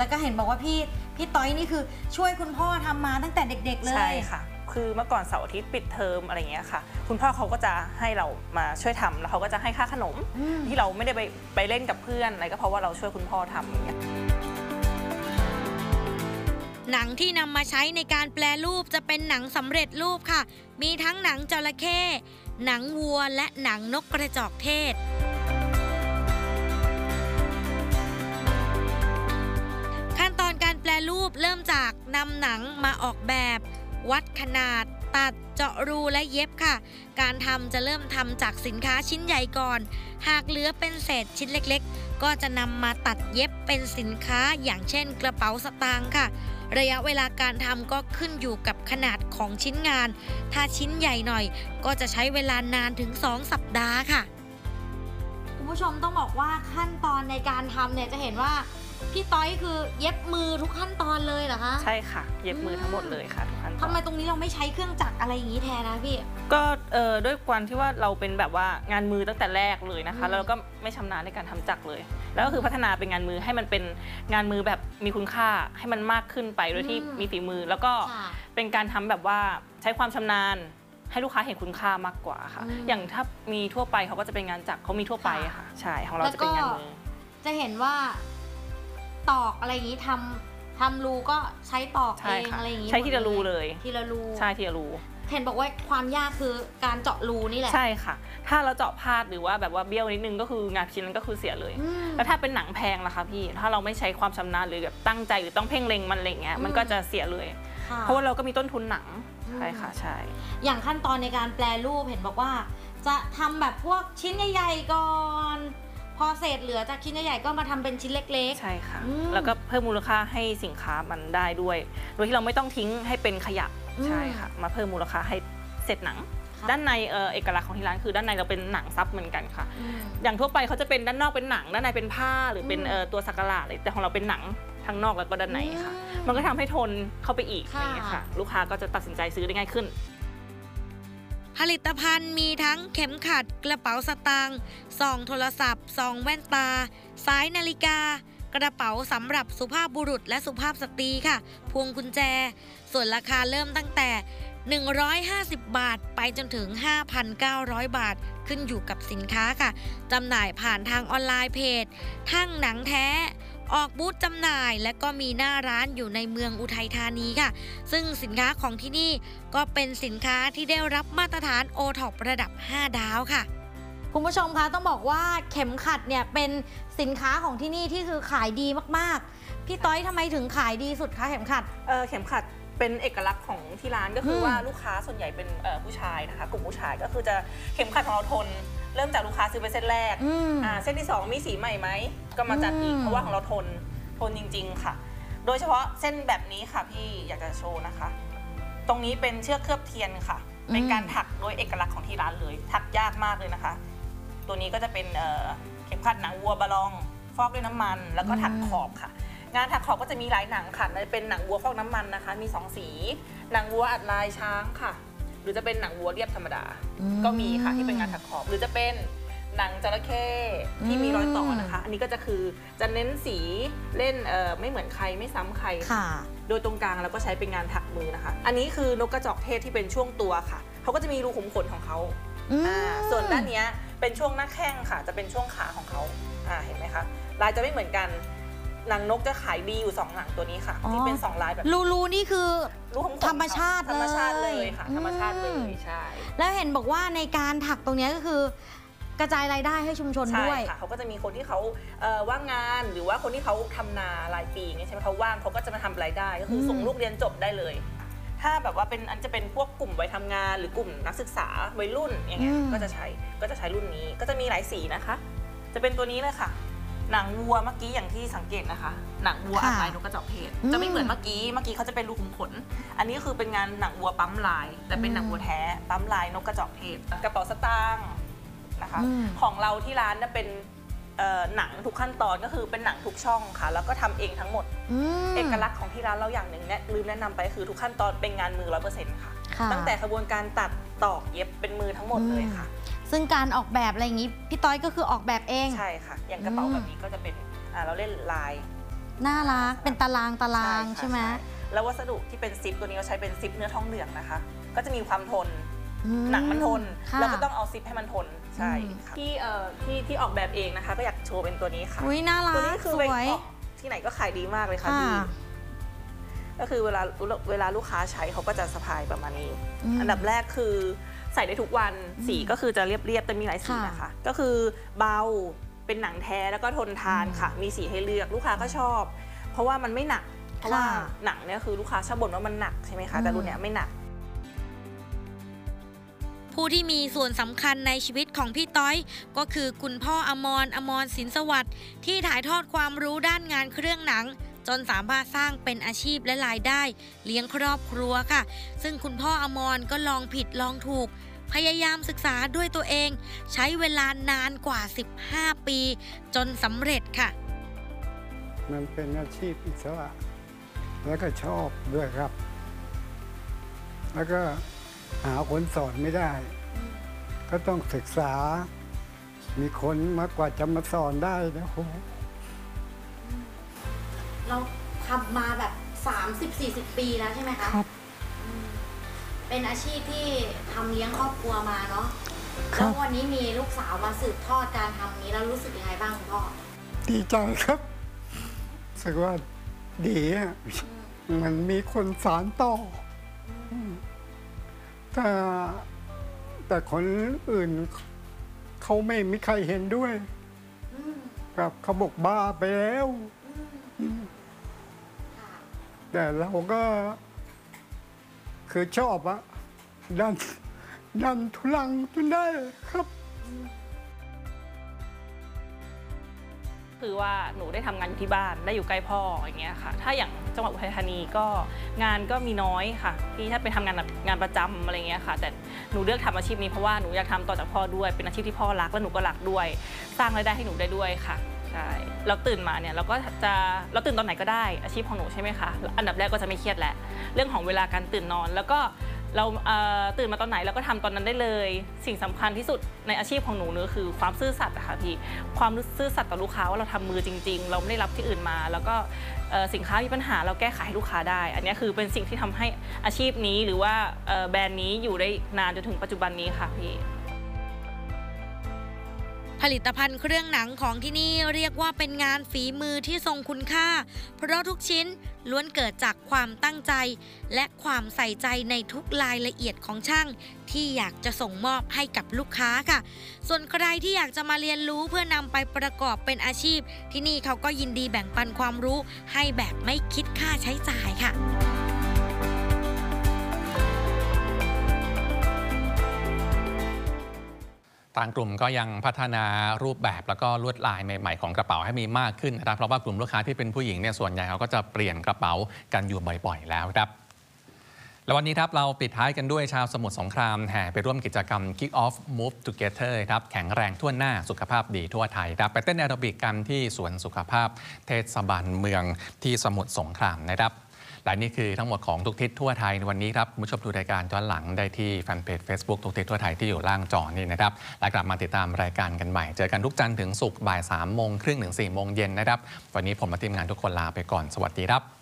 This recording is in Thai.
แล้วก็เห็นบอกว่าพี่ต้อยนี่คือช่วยคุณพ่อทำมาตั้งแต่เด็กๆเลยใช่ค่ะคือเมื่อก่อนเสาร์อาทิตย์ปิดเทอมอะไรเงี้ยค่ะคุณพ่อเขาก็จะให้เรามาช่วยทำแล้วเขาก็จะให้ค่าขนมที่เราไม่ได้ไปเล่นกับเพื่อนอะไรก็เพราะว่าเราช่วยคุณพ่อทำอย่างเงี้ยหนังที่นำมาใช้ในการแปรรูปจะเป็นหนังสำเร็จรูปค่ะมีทั้งหนังจระเข้หนังวัวและหนังนกกระจอกเทศขั้นตอนการแปรรูปเริ่มจากนำหนังมาออกแบบวัดขนาดตัดเจาะรูและเย็บค่ะการทำจะเริ่มทำจากสินค้าชิ้นใหญ่ก่อนหากเหลือเป็นเศษชิ้นเล็กๆก็จะนำมาตัดเย็บเป็นสินค้าอย่างเช่นกระเป๋าสตางค์ค่ะระยะเวลาการทำก็ขึ้นอยู่กับขนาดของชิ้นงานถ้าชิ้นใหญ่หน่อยก็จะใช้เวลานานถึง2 สัปดาห์ค่ะคุณผู้ชมต้องบอกว่าขั้นตอนในการทำเนี่ยจะเห็นว่าพี่ต้อยคือเย็บมือทุกขั้นตอนเลยเหรอคะใช่ค่ะเย็บมือทั้งหมดเลยค่ะทุกขั้นตอนทำไมตรงนี้เราไม่ใช้เครื่องจักรอะไรอย่างนี้แทนนะพี่ก็ด้วยความที่ว่าเราเป็นแบบว่างานมือตั้งแต่แรกเลยนะคะแล้วเราก็ไม่ชำนาญในการทำจักรเลยแล้วก็คือพัฒนาเป็นงานมือให้มันเป็นงานมือแบบมีคุณค่าให้มันมากขึ้นไปโดยที่มีฝีมือแล้วก็เป็นการทำแบบว่าใช้ความชำนาญให้ลูกค้าเห็นคุณค่ามากกว่าค่ะอย่างถ้ามีทั่วไปเขาก็จะเป็นงานจักรเขามีทั่วไปค่ะใช่ของเราจะเป็นงานมือจะเห็นว่าตอกอะไรอย่างนี้ทำรูก็ใช้ตอกเองอะไรอย่างนี้ใช้ทีละรูเลยทีละรูใช่ทีละรูเห็นบอกว่าความยากคือการเจาะรูนี่แหละใช่ค่ะถ้าเราเจาะพลาดหรือว่าแบบว่าเบี้ยวนิดนึงก็คืองานชิ้นนั้นก็คือเสียเลยแล้วถ้าเป็นหนังแพงล่ะคะพี่ถ้าเราไม่ใช้ความชำนาญหรือแบบตั้งใจหรือต้องเพ่งเล็งมันอะไรเงี้ยมันก็จะเสียเลยเพราะว่าเราก็มีต้นทุนหนังใช่ค่ะใช่อย่างขั้นตอนในการแปรรูปเห็นบอกว่าจะทำแบบพวกชิ้นใหญ่ๆก่อนพอเศษเหลือจากชิ้นใหญ่ๆก็มาทำเป็นชิ้นเล็กๆใช่ค่ะแล้วก็เพิ่มมูลค่าให้สินค้ามันได้ด้วยโดยที่เราไม่ต้องทิ้งให้เป็นขยะใช่ค่ะมาเพิ่มมูลค่าให้เศษหนังด้านในเอกลักษณ์ของที่ร้านคือด้านในเราเป็นหนังซับเหมือนกันค่ะอย่างทั่วไปเขาจะเป็นด้านนอกเป็นหนังด้านในเป็นผ้าหรือเป็นตัวสักหลาดอะไรแต่ของเราเป็นหนังทั้งนอกแล้วก็ด้านในค่ะมันก็ทำให้ทนเข้าไปอีกอย่างเงี้ยค่ะลูกค้าก็จะตัดสินใจซื้อได้ง่ายขึ้นผลิตภัณฑ์มีทั้งเข็มขัดกระเป๋าสตางค์ซองโทรศัพท์ซองแว่นตาสายนาฬิกากระเป๋าสำหรับสุภาพบุรุษและสุภาพสตรีค่ะพวงกุญแจส่วนราคาเริ่มตั้งแต่150 บาทไปจนถึง 5,900 บาทขึ้นอยู่กับสินค้าค่ะจำหน่ายผ่านทางออนไลน์เพจทั่งหนังแท้ออกบูธจำหน่ายและก็มีหน้าร้านอยู่ในเมืองอุทัยธานีค่ะซึ่งสินค้าของที่นี่ก็เป็นสินค้าที่ได้รับมาตรฐาน OTOP ระดับ 5 ดาวค่ะคุณผู้ชมคะต้องบอกว่าเข็มขัดเนี่ยเป็นสินค้าของที่นี่ที่คือขายดีมากๆพี่ต้อยทำไมถึงขายดีสุดคะเข็มขัดเข็มขัดเป็นเอกลักษณ์ของที่ร้านก็คือว่าลูกค้าส่วนใหญ่เป็นผู้ชายนะคะกลุ่มผู้ชายก็คือจะเข็มขัดของเราทนเริ่มจากลูกค้าซื้อไปเส้นแรกเส้นที่2มีสีใหม่ไหมก็มาจัดอีกเพราะว่าของเราทนจริงๆค่ะโดยเฉพาะเส้นแบบนี้ค่ะพี่อยากจะโชว์นะคะตรงนี้เป็นเชือกเคลือบเทียนค่ะเป็นการถักโดยเอกลักษณ์ของที่ร้านเลยถักยากมากเลยนะคะตัวนี้ก็จะเป็นเข็มขัดหนังวัวบาลองฟอกด้วยน้ำมันแล้วก็ถักขอบค่ะงานถักขอบก็จะมีหลายหนังค่ะเป็นหนังวัวฟอกน้ำมันนะคะมี2สีหนังวัวอัดลายช้างค่ะหรือจะเป็นหนังวัวเรียบธรรมดาก็มีค่ะที่เป็นงานถักขอบหรือจะเป็นหนังจระเข้ที่มีรอยต่อนะคะอันนี้ก็จะคือจะเน้นสีเล่นไม่เหมือนใครไม่ซ้ำใครค่ะโดยตรงกลางเราก็ใช้เป็นงานถักมือนะคะอันนี้คือนกกระจอกเทศที่เป็นช่วงตัวค่ะเขาก็จะมีรูขุมขนของเขาส่วนด้านนี้เป็นช่วงหน้าแข้งค่ะจะเป็นช่วงขาของเขาเห็นไหมคะลายจะไม่เหมือนกันหนังนกจะขายดีอยู่2หนังตัวนี้ค่ะที่เป็น2ลายแบบรูนี่คือธรรมชาติเลยค่ะธรรมชาติเลยใช่แล้วเห็นบอกว่าในการถักตรงนี้ก็คือกระจายรายได้ให้ชุมชนด้วยใช่ค่ะเขาก็จะมีคนที่เขาว่างงานหรือว่าคนที่เขาทำนารายปีอย่างเงี้ยใช่ไหมเขาว่างเขาก็จะมาทำรายได้ก็คือส่งลูกเรียนจบได้เลยถ้าแบบว่าเป็นอันจะเป็นพวกกลุ่มวัยทำงานหรือกลุ่มนักศึกษาวัยรุ่นอย่างเงี้ยก็จะใช้รุ่นนี้ก็จะมีหลายสีนะคะจะเป็นตัวนี้เลยค่ะหนังวัวเมื่อกี้อย่างที่สังเกตนะคะหนังวัวลายนกกระจอกเทศจะไม่เหมือนเมื่อกี้เขาจะเป็นรูขุมขนอันนี้คือเป็นงานหนังวัวปั๊มลายแต่เป็นหนังวัวแท้ปั๊มลายนกกระจอกเทศกระเป๋าสตางค์นะคะของเราที่ร้านเนี่ยเป็นหนังทุกขั้นตอนก็คือเป็นหนังทุกช่องค่ะแล้วก็ทำเองทั้งหมดเอกลักษณ์ของที่ร้านเราอย่างหนึ่งเนี่ยลืมแนะนำไปคือทุกขั้นตอนเป็นงานมือ 100% ค่ะตั้งแต่กระบวนการตัดตอกเย็บเป็นมือทั้งหมดเลยค่ะซึ่งการออกแบบอะไรอย่างนี้พี่ต้อยก็คือออกแบบเองใช่ค่ะอย่างกระเป๋าแบบนี้ก็จะเป็นเราเล่นลายน่ารักเป็นตารางใช่ไหมแล้ววัสดุที่เป็นซิปตัวนี้เราใช้เป็นซิปเนื้อทองเหลืองนะคะก็จะมีความทนหนังมันทนแล้วก็ต้องเอาซิปให้มันทนใช่ที่ออกแบบเองนะคะก็อยากโชว์เป็นตัวนี้ค่ะอุ้ยน่ารักตัวนี้คือสไปวยออกที่ไหนก็ขายดีมากเลยค่ะพี่ก็คือเวลาลูกค้าใช้เขาก็จะสะพายประมาณนี้อันดับแรกคือใส่ได้ทุกวันสีก็คือจะเรียบแต่มีหลายสีนะคะก็คือเบาเป็นหนังแท้แล้วก็ทนทานค่ะมีสีให้เลือกลูกค้าก็ชอบเพราะว่ามันไม่หนักเพราะว่าหนังเนี่ยคือลูกค้าชอบบ่นว่ามันหนักใช่ไหมคะแต่รุ่นเนี้ยไม่หนักผู้ที่มีส่วนสำคัญในชีวิตของพี่ต้อยก็คือคุณพ่ออมรสินสวัสดิ์ที่ถ่ายทอดความรู้ด้านงานเครื่องหนังจนสามารถสร้างเป็นอาชีพและรายได้เลี้ยงครอบครัวค่ะซึ่งคุณพ่ออมรก็ลองผิดลองถูกพยายามศึกษาด้วยตัวเองใช้เวลานานกว่า15 ปีจนสำเร็จค่ะมันเป็นอาชีพอิสระแล้วก็ชอบด้วยครับ แล้วก็หาคนสอนไม่ได้ ก็ต้องศึกษามีคนมากกว่าจะมาสอนได้นะโหเราทำมาแบบ30-40 ปีแล้วใช่ไหมคะครับเป็นอาชีพที่ทำเลี้ยงครอบครัวมาเนาะแล้ววันนี้มีลูกสาวมาสืบทอดการทำนี้แล้วรู้สึกยังไงบ้างคุณพ่อดีใจครับรู้สึกว่าดีอ่ะมันมีคนสานต่อแต่คนอื่นเขาไม่มีใครเห็นด้วยครับเขาบอกบ้าไปแล้วแต่เราก็คือชอบอะดันทุลังจนได้ครับคือว่าหนูได้ทำงานอยู่ที่บ้านได้อยู่ใกล้พ่ออย่างเงี้ยค่ะถ้าอย่างจังหวัดอุทัยธานีก็งานก็มีน้อยค่ะที่ถ้าไปทำงานประจำอะไรเงี้ยค่ะแต่หนูเลือกทำอาชีพนี้เพราะว่าหนูอยากทำต่อจากพ่อด้วยเป็นอาชีพที่พ่อรักและหนูก็รักด้วยสร้างรายได้ให้หนูได้ด้วยค่ะใช่เราตื่นมาเนี่ยเราตื่นตอนไหนก็ได้อาชีพของหนูใช่ไหมคะอันดับแรกก็จะไม่เครียดแหละเรื่องของเวลาการตื่นนอนแล้วก็เราตื่นมาตอนไหนเราก็ทำตอนนั้นได้เลยสิ่งสำคัญที่สุดในอาชีพของหนูเนี่ยคือความซื่อสัตย์อะค่ะพี่ความซื่อสัตย์ต่อลูกค้าว่าเราทำมือจริงๆเราไม่ได้รับที่อื่นมาแล้วก็สินค้ามีปัญหาเราแก้ไขให้ลูกค้าได้อันนี้คือเป็นสิ่งที่ทำให้อาชีพนี้หรือว่าแบรนด์นี้อยู่ได้นานจนถึงปัจจุบันนี้ค่ะพี่ผลิตภัณฑ์เครื่องหนังของที่นี่เรียกว่าเป็นงานฝีมือที่ทรงคุณค่าเพราะทุกชิ้นล้วนเกิดจากความตั้งใจและความใส่ใจในทุกรายละเอียดของช่างที่อยากจะส่งมอบให้กับลูกค้าค่ะส่วนใครที่อยากจะมาเรียนรู้เพื่อนำไปประกอบเป็นอาชีพที่นี่เขาก็ยินดีแบ่งปันความรู้ให้แบบไม่คิดค่าใช้จ่ายค่ะทางกลุ่มก็ยังพัฒนารูปแบบแล้วก็ลวดลายใหม่ๆของกระเป๋าให้มีมากขึ้นนะครับเพราะว่ากลุ่มลูกค้าที่เป็นผู้หญิงเนี่ยส่วนใหญ่เขาก็จะเปลี่ยนกระเป๋ากันอยู่บ่อยๆแล้วครับแล้ววันนี้ครับเราปิดท้ายกันด้วยชาวสมุทรสงครามแห่ไปร่วมกิจกรรม Kick Off Move Together ครับแข็งแรงทั่วหน้าสุขภาพดีทั่วไทยครับไปเต้นแอโรบิกกันที่สวนสุขภาพเทศบาลเมืองที่สมุทรสงครามนะครับและนี่คือทั้งหมดของทุกทิศทั่วไทยในวันนี้ครับคุณผู้ชมดูรายการย้อนหลังได้ที่แฟนเพจ Facebook ทุกทิศทั่วไทยที่อยู่ล่างจอนี่นะครับและกลับมาติดตามรายการกันใหม่เจอกันทุกจันทร์ถึงศุกร์บ่าย 3:30 ถึง 4:00 นนะครับวันนี้ผมและทีมงานทุกคนลาไปก่อนสวัสดีครับ